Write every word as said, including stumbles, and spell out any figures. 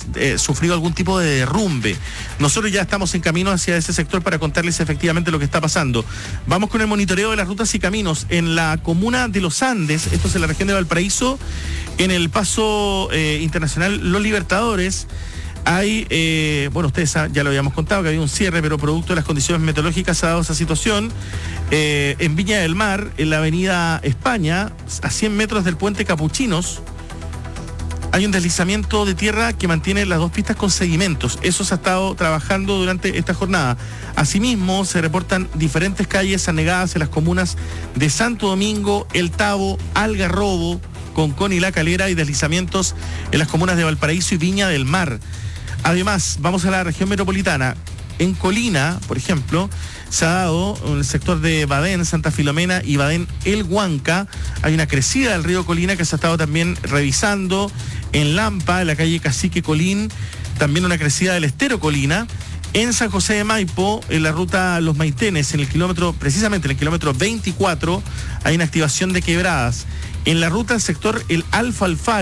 eh, sufrido algún tipo de derrumbe. Nosotros ya estamos en camino hacia ese sector para contarles efectivamente lo que está pasando. Vamos con el monitoreo de las rutas y caminos en la comuna de Los Andes, esto es en la región de Valparaíso, en el paso eh, internacional Los Libertadores. Hay, eh, bueno, ustedes ya lo habíamos contado, que había un cierre, pero producto de las condiciones meteorológicas se ha dado esa situación. Eh, en Viña del Mar, en la avenida España, a cien metros del puente Capuchinos, hay un deslizamiento de tierra que mantiene las dos pistas con sedimentos. Eso se ha estado trabajando durante esta jornada. Asimismo, se reportan diferentes calles anegadas en las comunas de Santo Domingo, El Tabo, Algarrobo, Concón y La Calera, y deslizamientos en las comunas de Valparaíso y Viña del Mar. Además, vamos a la región metropolitana. En Colina, por ejemplo, se ha dado en el sector de Badén, Santa Filomena y Badén El Huanca. Hay una crecida del río Colina que se ha estado también revisando. En Lampa, en la calle Cacique Colín, también una crecida del estero Colina. En San José de Maipo, en la ruta Los Maitenes, en el kilómetro, precisamente en el kilómetro veinticuatro, hay una activación de quebradas. En la ruta del sector El Alfalfa,